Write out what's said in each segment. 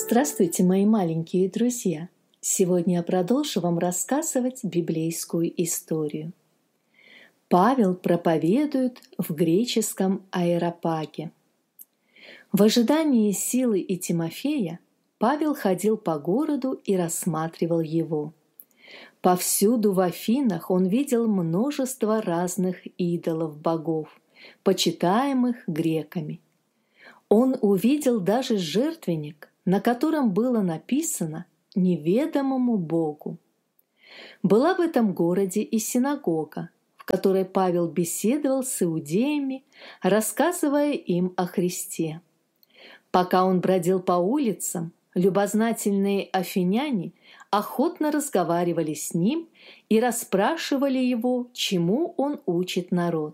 Здравствуйте, мои маленькие друзья! Сегодня я продолжу вам рассказывать библейскую историю. Павел проповедует в греческом Ареопаге. В ожидании Силы и Тимофея Павел ходил по городу и рассматривал его. Повсюду в Афинах он видел множество разных идолов-богов, почитаемых греками. Он увидел даже жертвенник, на котором было написано «Неведомому Богу». Была в этом городе и синагога, в которой Павел беседовал с иудеями, рассказывая им о Христе. Пока он бродил по улицам, любознательные афиняне охотно разговаривали с ним и расспрашивали его, чему он учит народ.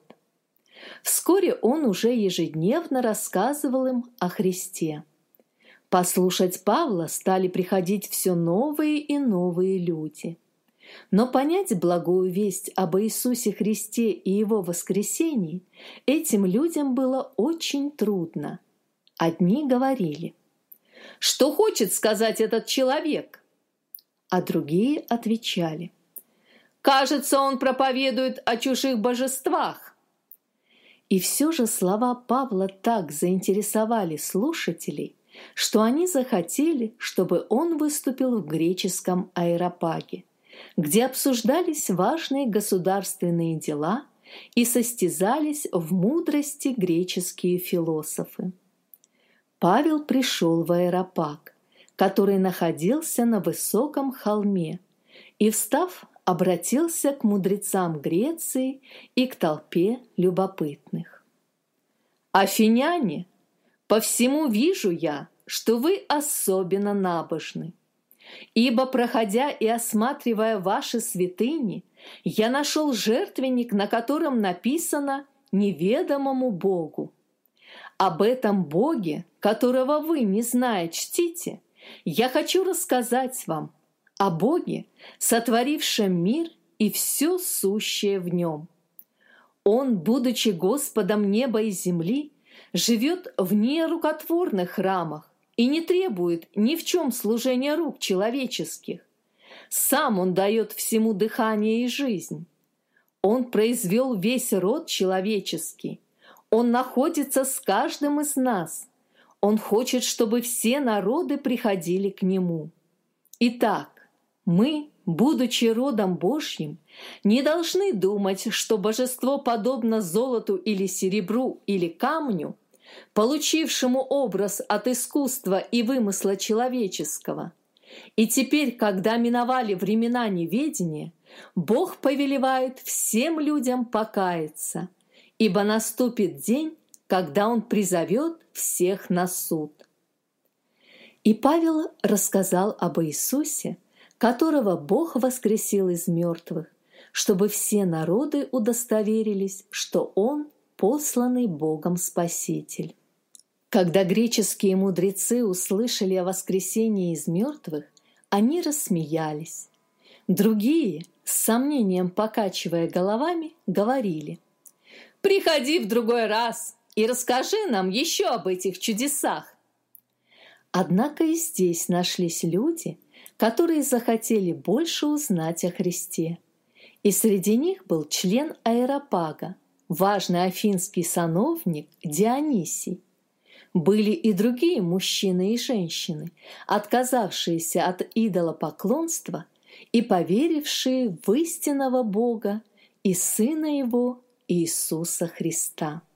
Вскоре он уже ежедневно рассказывал им о Христе. Послушать Павла стали приходить все новые и новые люди. Но понять благую весть об Иисусе Христе и Его воскресении этим людям было очень трудно. Одни говорили: «Что хочет сказать этот человек?» А другие отвечали: «Кажется, он проповедует о чужих божествах». И все же слова Павла так заинтересовали слушателей, что они захотели, чтобы он выступил в греческом Ареопаге, где обсуждались важные государственные дела и состязались в мудрости греческие философы. Павел пришел в Ареопаг, который находился на высоком холме, и, встав, обратился к мудрецам Греции и к толпе любопытных. «Афиняне, по всему вижу я, что вы особенно набожны. Ибо, проходя и осматривая ваши святыни, я нашел жертвенник, на котором написано «Неведомому Богу». Об этом Боге, которого вы, не зная, чтите, я хочу рассказать вам, о Боге, сотворившем мир и все сущее в нем. Он, будучи Господом неба и земли, живет в нерукотворных храмах и не требует ни в чем служения рук человеческих. Сам Он дает всему дыхание и жизнь. Он произвел весь род человеческий. Он находится с каждым из нас. Он хочет, чтобы все народы приходили к Нему. Итак, мы, будучи родом Божьим, не должны думать, что божество подобно золоту или серебру или камню, получившему образ от искусства и вымысла человеческого. И теперь, когда миновали времена неведения, Бог повелевает всем людям покаяться, ибо наступит день, когда Он призовет всех на суд. И Павел рассказал об Иисусе, которого Бог воскресил из мертвых, чтобы все народы удостоверились, что Он посланный Богом Спаситель. Когда греческие мудрецы услышали о воскресении из мертвых, они рассмеялись. Другие, с сомнением покачивая головами, говорили: «Приходи в другой раз и расскажи нам еще об этих чудесах». Однако и здесь нашлись люди, которые захотели больше узнать о Христе. И среди них был член Ареопага, важный афинский сановник Дионисий. Были и другие мужчины и женщины, отказавшиеся от идолопоклонства и поверившие в истинного Бога и Сына Его Иисуса Христа.